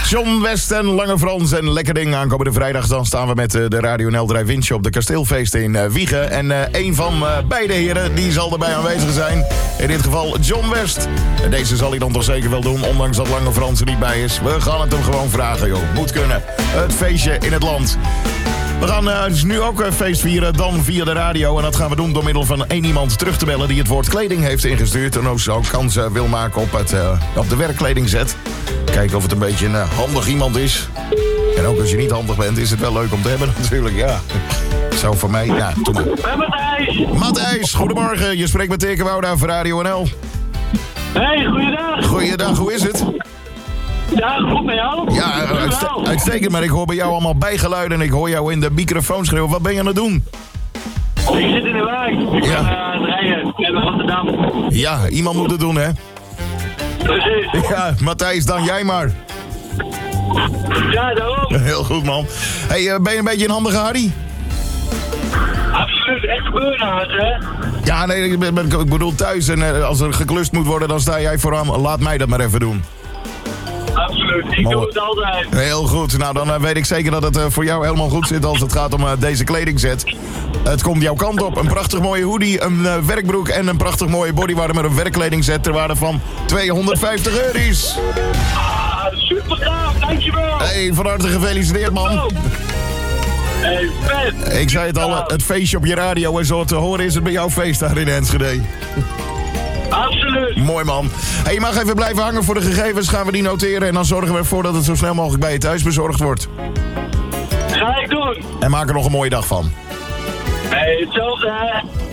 John West en Lange Frans en Lekker Ding. Aankomende vrijdag dan staan we met de Radio NL Drive-In Show op de Kasteelfeesten in Wijchen. En een van beide heren die zal erbij aanwezig zijn. In dit geval John West. En deze zal hij dan toch zeker wel doen, ondanks dat Lange Frans er niet bij is. We gaan het hem gewoon vragen, joh. Moet kunnen. Het feestje in het land. We gaan dus nu ook een feest vieren, dan via de radio. En dat gaan we doen door middel van één iemand terug te bellen die het woord kleding heeft ingestuurd. En ook zo kans wil maken op de werkkledingzet. Kijken of het een beetje een handig iemand is. En ook als je niet handig bent, is het wel leuk om te hebben natuurlijk, ja. Zo voor mij, ja, doe maar. Matthijs! Matthijs, goedemorgen. Je spreekt met Dirk Wouda van Radio NL. Hey, goeiedag! Goeiedag, hoe is het? Ja, goed met jou? Ja, uitstekend, maar ik hoor bij jou allemaal bijgeluiden en ik hoor jou in de microfoon schreeuwen. Wat ben je aan het doen? Ik zit in de wijk. Ik Ja. ben aan het rijden. Ik ben in Rotterdam. Ja, iemand moet het doen, hè? Precies. Ja, Matthijs, dan jij maar. Ja, daarom. Heel goed, man. Hey, ben je een beetje een handige Harry? Absoluut, echt burn-out, hè? Ja, nee, ik bedoel thuis en als er geklust moet worden, dan sta jij vooraan. Laat mij dat maar even doen. Absoluut, ik Mooi. doe het altijd. Heel goed. Nou, dan weet ik zeker dat het voor jou helemaal goed zit als het gaat om deze kledingset. Het komt jouw kant op. Een prachtig mooie hoodie, een werkbroek en een prachtig mooie bodywarmer met een werkkledingset ter waarde van €250. Ah, super gaaf, dankjewel. Hey, van harte gefeliciteerd, man. Hey, vet. Ik zei het al, het feestje op je radio en zo te horen is het bij jouw feest daar in Enschede. Absoluut. Mooi, man. Hey, je mag even blijven hangen voor de gegevens. Gaan we die noteren en dan zorgen we ervoor dat het zo snel mogelijk bij je thuis bezorgd wordt. Ga ik doen. En maak er nog een mooie dag van. Hey, hetzelfde, hè.